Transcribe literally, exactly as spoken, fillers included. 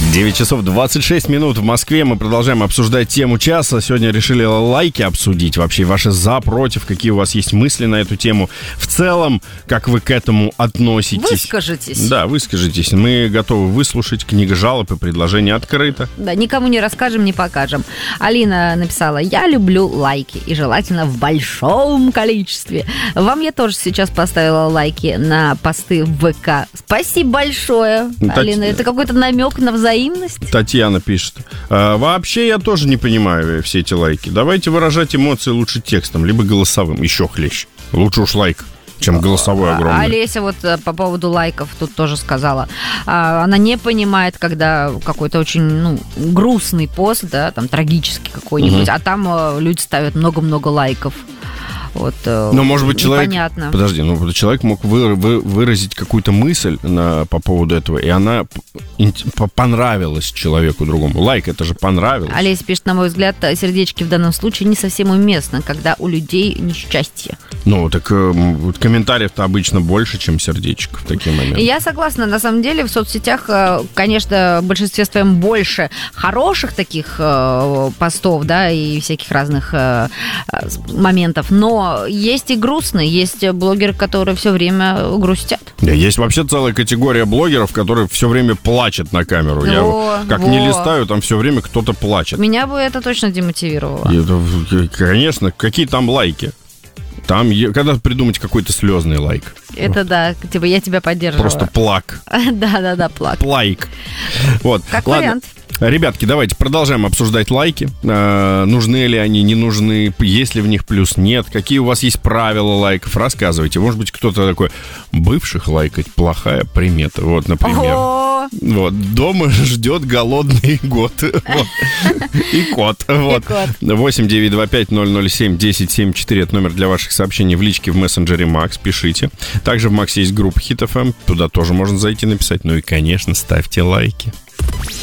девять часов двадцать шесть минут в Москве. Мы продолжаем обсуждать тему часа. Сегодня решили лайки обсудить. Вообще, ваши за, против, какие у вас есть мысли на эту тему. В целом, как вы к этому относитесь. Выскажитесь. Да, выскажитесь. Мы готовы выслушать. Книга жалоб и предложений открыта. Да, никому не расскажем, не покажем. Алина написала: я люблю лайки. И желательно в большом количестве. Вам я тоже сейчас поставила лайки на посты в ВК. Спасибо большое, Тать... Алина. Это какой-то намек на взаимность? Татьяна пишет: а, вообще я тоже не понимаю все эти лайки. Давайте выражать эмоции лучше текстом, либо голосовым. Еще хлеще. Лучше уж лайк, чем голосовой огромный. Олеся вот по поводу лайков тут тоже сказала. Она не понимает, когда какой-то очень, ну, грустный пост, да, там трагический какой-нибудь, угу. а там люди ставят много-много лайков. Вот, но, может быть, человек... Непонятно. Подожди, ну, человек мог вы, вы, выразить какую-то мысль на, по поводу этого, и она понравилась человеку другому. Лайк, это же понравилось. Олеся пишет: на мой взгляд, сердечки в данном случае не совсем уместно, когда у людей несчастье. Ну, так э, комментариев-то обычно больше, чем сердечек в такие моменты. Я согласна. На самом деле, в соцсетях, конечно, в большинстве своем больше хороших таких э, постов, да, и всяких разных э, моментов, но есть и грустные, есть блогеры, которые все время грустят. Да, есть вообще целая категория блогеров, которые все время плачут на камеру. Во, Я как во. не листаю, там все время кто-то плачет. Меня бы это точно демотивировало. Это, конечно, какие там лайки? Там, когда придумать какой-то слезный лайк. Это да, типа я тебя поддерживаю. Просто плак. Да-да-да, плак. Плайк. Вот. Как Ладно. вариант. Ребятки, давайте продолжаем обсуждать лайки. А, нужны ли они, не нужны, есть ли в них плюс, нет. Какие у вас есть правила лайков, рассказывайте. Может быть, кто-то такой: бывших лайкать плохая примета. Вот, например. О-о-о. Вот, дома ждет голодный год. Вот. И кот. Вот. восемь девятьсот двадцать пять ноль ноль семь десять семьдесят четыре. Это номер для ваших сообщений в личке в мессенджере Макс. Пишите. Также в Максе есть группа Хит эф эм. Туда тоже можно зайти написать. Ну и, конечно, ставьте лайки.